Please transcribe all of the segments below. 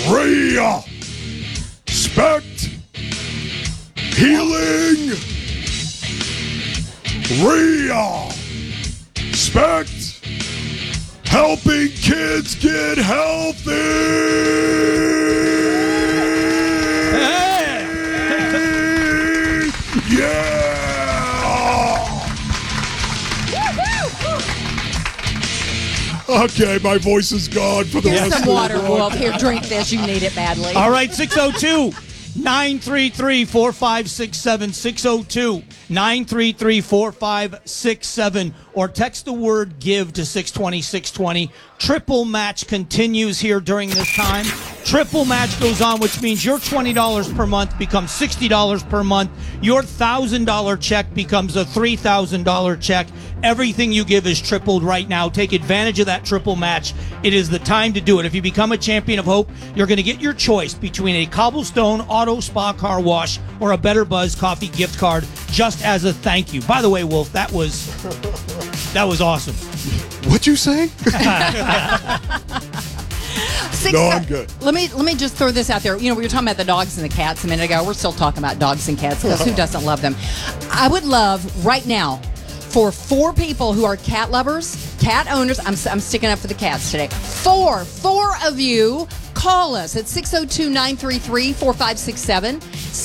Respect. Healing. Respect. Helping kids get healthy. Hey. Yeah. Okay, my voice is gone for the Here's rest some of the water, broadcast. Wolf. Here, drink this. You need it badly. All right, 602-933-4567. 602-933-4567. Or text the word GIVE to 620-620. Triple match continues here during this time. Triple match goes on, which means your $20 per month becomes $60 per month. Your $1,000 check becomes a $3,000 check. Everything you give is tripled right now. Take advantage of that triple match. It is the time to do it. If you become a Champion of Hope, you're going to get your choice between a Cobblestone Auto Spa Car Wash or a Better Buzz Coffee gift card just as a thank you. By the way, Wolf, that was awesome. What'd you say? No, I'm good. Let me just throw this out there. You know, we were talking about the dogs and the cats a minute ago. We're still talking about dogs and cats because who doesn't love them? I would love right now for 4 people who are cat lovers, cat owners. I'm sticking up for the cats today. Four of you. Call us at 602-933-4567.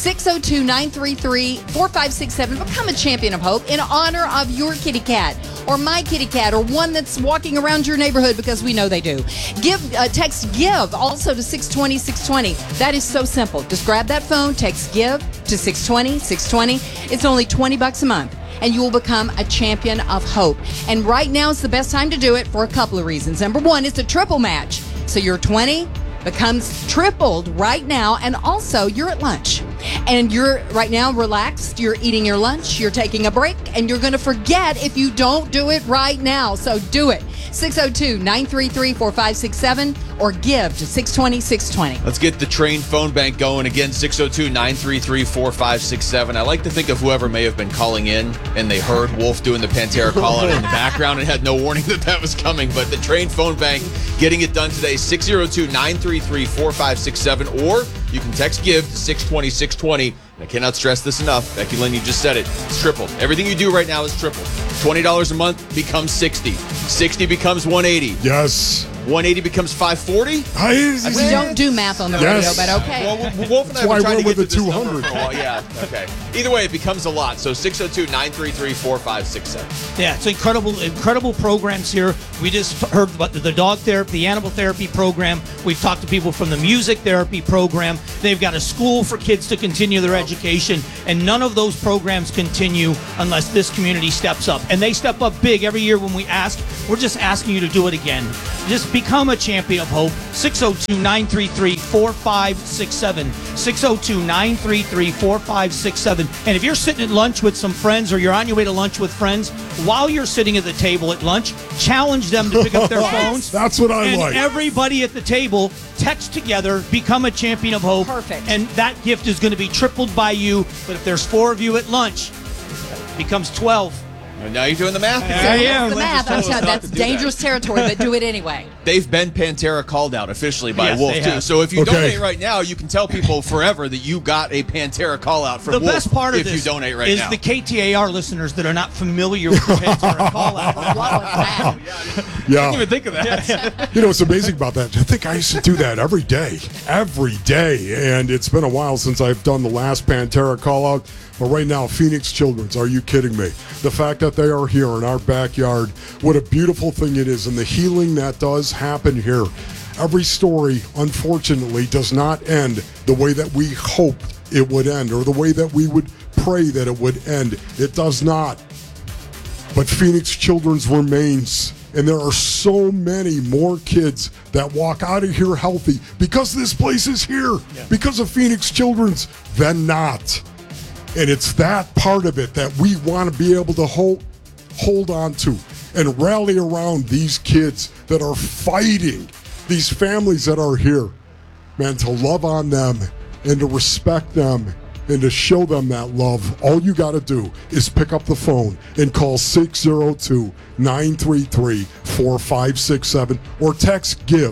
602-933-4567. Become a Champion of Hope in honor of your kitty cat or my kitty cat or one that's walking around your neighborhood because we know they do. Text GIVE also to 620-620. That is so simple. Just grab that phone, text GIVE to 620-620. It's only $20 a month. And you will become a Champion of Hope. And right now is the best time to do it for a couple of reasons. Number one, it's a triple match. So your 20 becomes tripled right now, and also you're at lunch. And you're right now relaxed, you're eating your lunch, you're taking a break, and you're going to forget if you don't do it right now. So do it. 602-933-4567 or give to 620-620. Let's get the train phone bank going again. 602-933-4567. I like to think of whoever may have been calling in and they heard Wolf doing the Pantera call out in the background and had no warning that was coming. But the train phone bank getting it done today. 602-933-4567 or you can text GIVE to 620-620. I cannot stress this enough. Becky Lynn, you just said it. It's tripled. Everything you do right now is tripled. $20 a month becomes $60. $60 becomes $180. Yes. $180 becomes $540. We don't do math on the radio, but okay. Well, Wolf and I were trying to get to this number 200. for a while. Yeah, okay. Either way, it becomes a lot. So 602-933-4567. Yeah, it's incredible programs here. We just heard about the dog therapy, the animal therapy program. We've talked to people from the music therapy program. They've got a school for kids to continue their education, and none of those programs continue unless this community steps up. And they step up big every year when we ask. We're just asking you to do it again. Just become a Champion of Hope. 602-933-4567. 602-933-4567. And if you're sitting at lunch with some friends or you're on your way to lunch with friends, while you're sitting at the table at lunch, challenge them to pick up their phones. That's what I like. And everybody at the table text together, become a Champion of Hope. Perfect. And that gift is going to be tripled by you. But if there's 4 of you at lunch, it becomes 12. Now you're doing the math. That's the math. I'm telling you, that's dangerous territory, but do it anyway. They've been Pantera called out officially by Yes, Wolf, they too. have. So if you Okay. donate right now, you can tell people forever that you got a Pantera call out from The Wolf best part of if this you donate right is now. the KTAR listeners that are not familiar with the Pantera call out. What was that? Yeah. even think of that. You know, what's amazing about that? I think I used to do that every day. And it's been a while since I've done the last Pantera call out. But right now, Phoenix Children's, are you kidding me? The fact that they are here in our backyard, what a beautiful thing it is. And the healing that does happen here. Every story, unfortunately, does not end the way that we hoped it would end or the way that we would pray that it would end. It does not. But Phoenix Children's remains. And there are so many more kids that walk out of here healthy because this place is here, because of Phoenix Children's, than not. And it's that part of it that we want to be able to hold on to and rally around these kids that are fighting, these families that are here, man, to love on them and to respect them and to show them that love. All you got to do is pick up the phone and call 602-933-4567 or text GIVE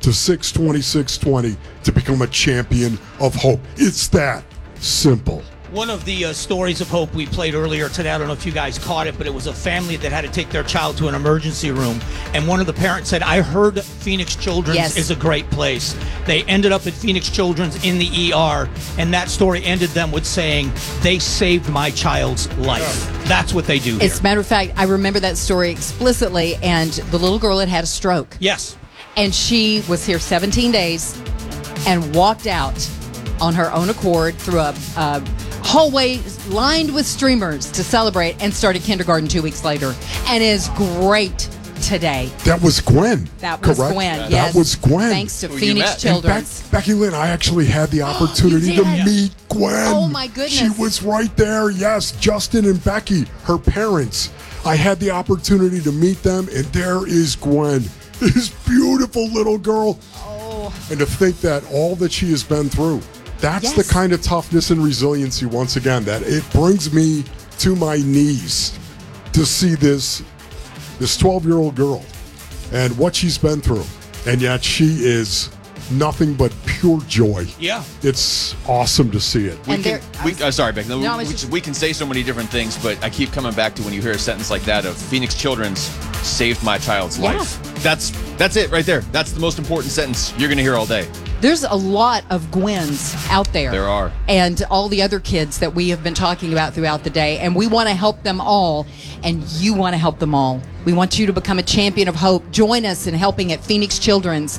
to 620-620 to become a champion of hope. It's that simple. One of the stories of hope we played earlier today, I don't know if you guys caught it, but it was a family that had to take their child to an emergency room. And one of the parents said, I heard Phoenix Children's is a great place. They ended up at Phoenix Children's in the ER, and that story ended them with saying, they saved my child's life. That's what they do here. As a matter of fact, I remember that story explicitly, and the little girl had a stroke. Yes. And she was here 17 days and walked out on her own accord through a hallway lined with streamers to celebrate, and started kindergarten 2 weeks later, and is great today. That was Gwen. That was correct? Gwen. That was Gwen. Thanks to Who you Phoenix met. Children's. Becky Lynn, I actually had the opportunity You to did? meet Gwen. Oh, my goodness. She was right there. Yes, Justin and Becky, her parents. I had the opportunity to meet them, and there is Gwen, this beautiful little girl. Oh. And to think that all that she has been through, that's the Yes. kind of toughness and resiliency, once again, that it brings me to my knees to see this 12-year-old girl and what she's been through. And yet she is nothing but pure joy. Yeah. It's awesome to see it. And there, Sorry, Beck. No, I was just- We can say so many different things, but I keep coming back to when you hear a sentence like that of Phoenix Children's saved my child's Yeah. life. That's it right there. That's the most important sentence you're going to hear all day. there's a lot of Gwens out there. There are. And all the other kids that we have been talking about throughout the day. And we want to help them all. And you want to help them all. We want you to become a champion of hope. Join us in helping at Phoenix Children's.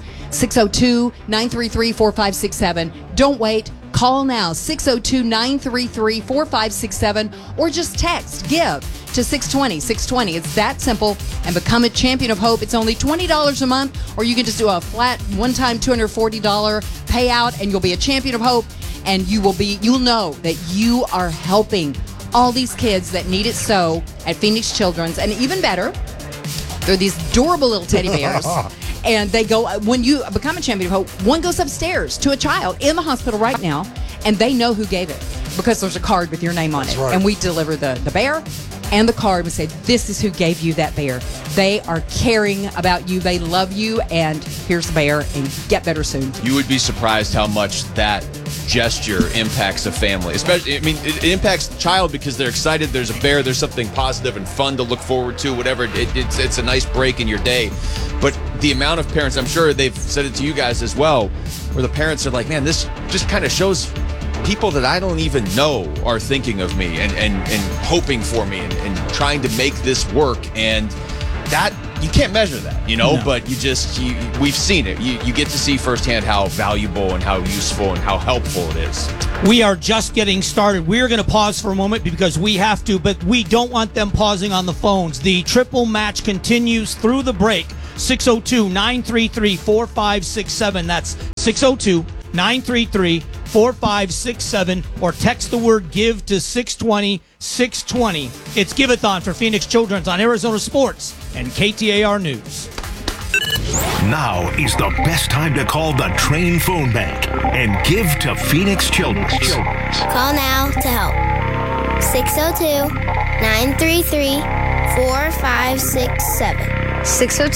602-933-4567. Don't wait. Call now, 602-933-4567, or just text GIVE to 620-620. It's that simple, and become a champion of hope. It's only $20 a month, or you can just do a flat one-time $240 payout, and you'll be a champion of hope, and you'll know that you are helping all these kids that need it so at Phoenix Children's. And even better, they're these adorable little teddy bears. And they go, when you become a champion of hope, one goes upstairs to a child in the hospital right now, and they know who gave it because there's a card with your name on it. right. And we deliver the bear and the card. We say, this is who gave you that bear. They are caring about you. They love you. And here's the bear, and get better soon. You would be surprised how much that gesture impacts a family. Especially, I mean, it impacts the child because they're excited. There's a bear. There's something positive and fun to look forward to. Whatever. It's a nice break in your day. But the amount of parents, I'm sure they've said it to you guys as well, where the parents are like, man, this just kind of shows people that I don't even know are thinking of me and hoping for me and trying to make this work. And that, you can't measure that, No. but we've seen it. You get to see firsthand how valuable and how useful and how helpful it is. We are just getting started. We're going to pause for a moment because we have to, but we don't want them pausing on the phones. The triple match continues through the break. 602-933-4567. That's 602-933-4567. Or text the word GIVE to 620-620. It's Give-a-thon for Phoenix Children's on Arizona Sports and KTAR News. Now is the best time to call the Train phone bank and give to Phoenix Children's. Call now to help. 602-933-4567. 602